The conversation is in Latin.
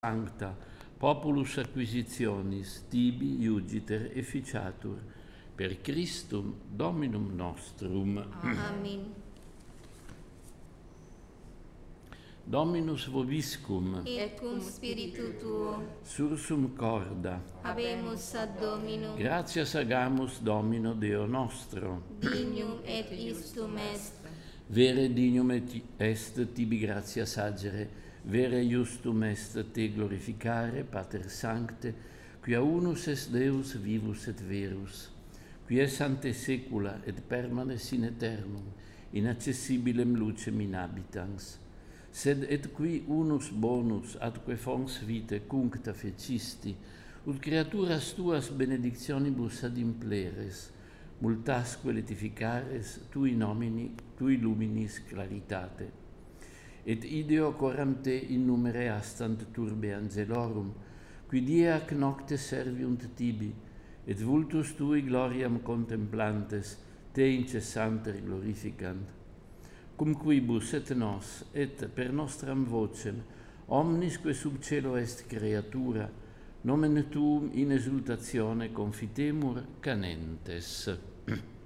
sancta, populus acquisitionis, tibi iugiter efficiatur, per Christum Dominum nostrum. Amen. Dominus vobiscum, Et cum spiritu tuo, sursum corda, habemus ad Dominum, gratias agamus Domino Deo nostro, dignum et istum est, vere dignum est tibi gratias agere, vere justum est te glorificare, Pater Sancte, quia unus est Deus vivus et verus, qui es ante saecula et permanes in aeternum, inaccessibilem lucem in habitans, sed et qui unus bonus atque fons vitae cuncta fecisti, ut creaturas tuas benedictionibus ad impleres, multasque letificares tui nomini, tui luminis claritate. Et ideo coram te in numere astant turbe angelorum, qui die ac nocte serviunt tibi, et vultus tui gloriam contemplantes, te incessanter glorificant. Cum quibus et nos, et per nostram vocem, omnisque sub cielo est creatura, nomen tuum in exultatione confitemur canentes.